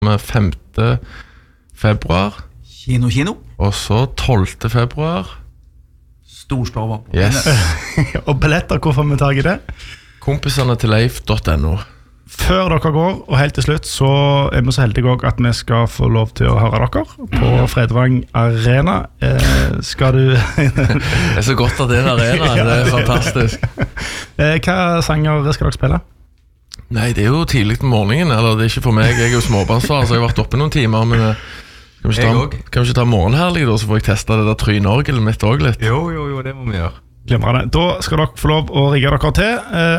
5. februar. Kino. Og så 12. februar. Storstova. Yes. Og billetter, hvor får vi tag I det? Kompisene til Leif.no. Før dere går, og helt til slutt, så vi så heldige også at vi skal få lov til å høre dere på Fredvang Arena. Skal du... Det så godt at det en arena, det fantastisk. Hva sanger skal dere spille? Nei, det jo tidlig på morgenen, eller det ikke for meg. Jeg jo småbarnsfar, så jeg har vært oppe noen timer, men kan vi ikke ta morgenherlig da, så får jeg teste det der Trynorgelet mitt også litt. Jo, det må vi gjøre. Glemmer det. Da skal dere få lov å rigge dere til.